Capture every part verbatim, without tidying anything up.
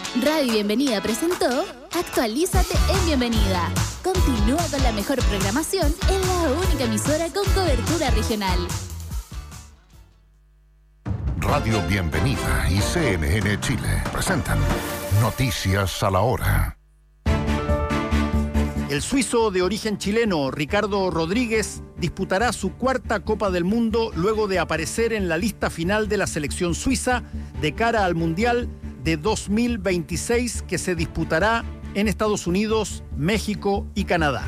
Radio Bienvenida presentó Actualízate en Bienvenida. Continúa con la mejor programación en la única emisora con cobertura regional. Radio Bienvenida y C N N Chile presentan Noticias a la Hora. El suizo de origen chileno Ricardo Rodríguez disputará su cuarta Copa del Mundo luego de aparecer en la lista final de la selección suiza de cara al Mundial de dos mil veintiséis que se disputará en Estados Unidos, México y Canadá.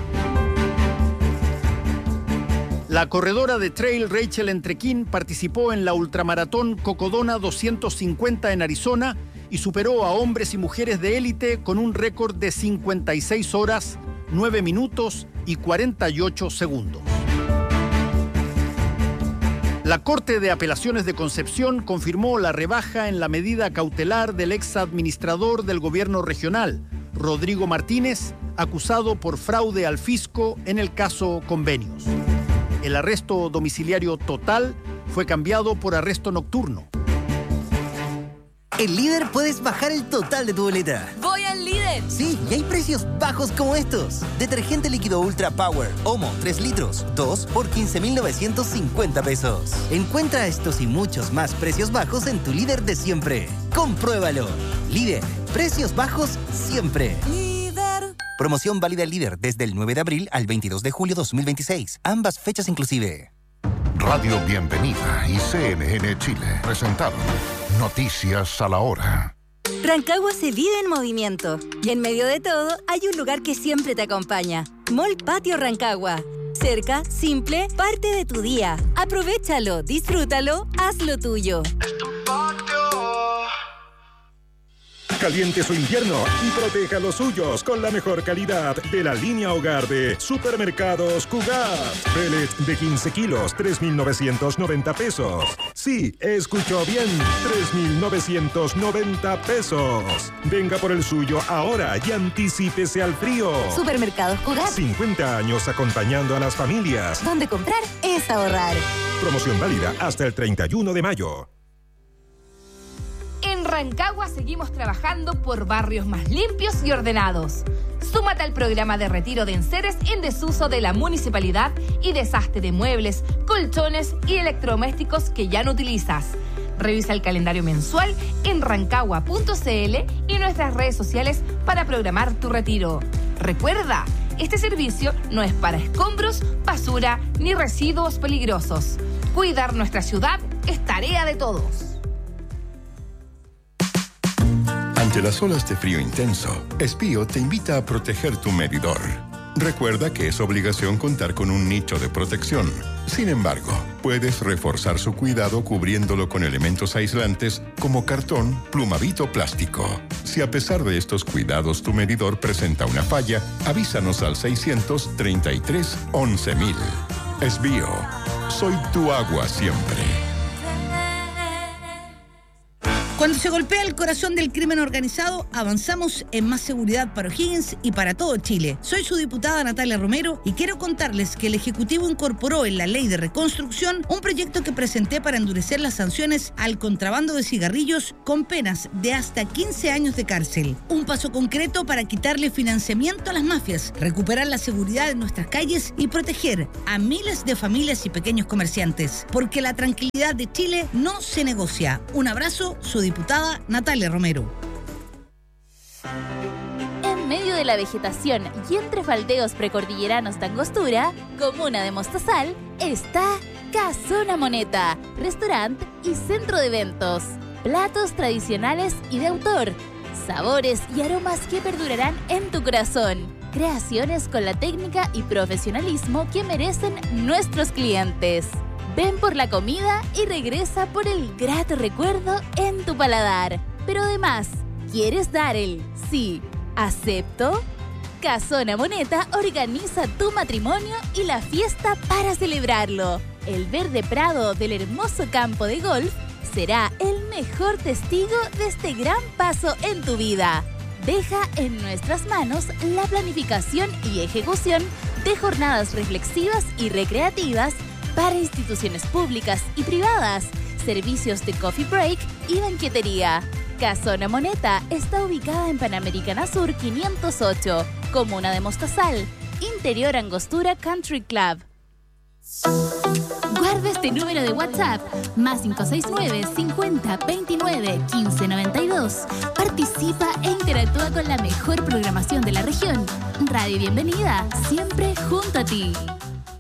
La corredora de trail Rachel Entrequín participó en la ultramaratón Cocodona doscientos cincuenta en Arizona y superó a hombres y mujeres de élite con un récord de cincuenta y seis horas, nueve minutos y cuarenta y ocho segundos. La Corte de Apelaciones de Concepción confirmó la rebaja en la medida cautelar del ex administrador del gobierno regional, Rodrigo Martínez, acusado por fraude al fisco en el caso Convenios. El arresto domiciliario total fue cambiado por arresto nocturno. En Líder puedes bajar el total de tu boleta. ¡Voy al Líder! Sí, y hay precios bajos como estos. Detergente líquido Ultra Power, Omo, tres litros, dos por quince mil novecientos cincuenta pesos. Encuentra estos y muchos más precios bajos en tu Líder de siempre. ¡Compruébalo! Líder, precios bajos siempre. Líder. Promoción válida en Líder desde el nueve de abril al veintidós de julio dos mil veintiséis. Ambas fechas inclusive. Radio Bienvenida y C N N Chile presentaron Noticias a la Hora. Rancagua se vive en movimiento y en medio de todo hay un lugar que siempre te acompaña. Mall Patio Rancagua. Cerca, simple, parte de tu día. Aprovechalo, disfrútalo, hazlo tuyo. Caliente su invierno y proteja los suyos con la mejor calidad de la línea hogar de Supermercados Cugat. Pellets de quince kilos, tres mil novecientos noventa pesos. Sí, escuchó bien, tres mil novecientos noventa pesos. Venga por el suyo ahora y anticípese al frío. Supermercados Cugat. cincuenta años acompañando a las familias. Donde comprar es ahorrar. Promoción válida hasta el treinta y uno de mayo. En Rancagua seguimos trabajando por barrios más limpios y ordenados. Súmate al programa de retiro de enseres en desuso de la municipalidad y desastre de muebles, colchones y electrodomésticos que ya no utilizas. Revisa el calendario mensual en rancagua punto c l y nuestras redes sociales para programar tu retiro. Recuerda, este servicio no es para escombros, basura ni residuos peligrosos. Cuidar nuestra ciudad es tarea de todos. Ante las olas de frío intenso, Espío te invita a proteger tu medidor. Recuerda que es obligación contar con un nicho de protección. Sin embargo, puedes reforzar su cuidado cubriéndolo con elementos aislantes como cartón, plumavit o plástico. Si a pesar de estos cuidados tu medidor presenta una falla, avísanos al seiscientos treinta y tres once mil. Espío, soy tu agua siempre. Cuando se golpea el corazón del crimen organizado, avanzamos en más seguridad para O'Higgins y para todo Chile. Soy su diputada Natalia Romero y quiero contarles que el Ejecutivo incorporó en la Ley de Reconstrucción un proyecto que presenté para endurecer las sanciones al contrabando de cigarrillos con penas de hasta quince años de cárcel. Un paso concreto para quitarle financiamiento a las mafias, recuperar la seguridad en nuestras calles y proteger a miles de familias y pequeños comerciantes. Porque la tranquilidad de Chile no se negocia. Un abrazo, su diputada. Diputada Natalia Romero. En medio de la vegetación y entre faldeos precordilleranos de Angostura, comuna de Mostazal, está Casona Moneta, restaurante y centro de eventos. Platos tradicionales y de autor, sabores y aromas que perdurarán en tu corazón. Creaciones con la técnica y profesionalismo que merecen nuestros clientes. Ven por la comida y regresa por el grato recuerdo en tu paladar. Pero además, ¿quieres dar el sí, acepto? Casona Moneta organiza tu matrimonio y la fiesta para celebrarlo. El verde prado del hermoso campo de golf será el mejor testigo de este gran paso en tu vida. Deja en nuestras manos la planificación y ejecución de jornadas reflexivas y recreativas para instituciones públicas y privadas, servicios de coffee break y banquetería. Casona Moneta está ubicada en Panamericana Sur quinientos ocho, comuna de Mostazal, interior Angostura Country Club. Guarda este número de WhatsApp, más cinco seis nueve, cincuenta, veintinueve, quince, noventa y dos. Participa e interactúa con la mejor programación de la región. Radio Bienvenida, siempre junto a ti.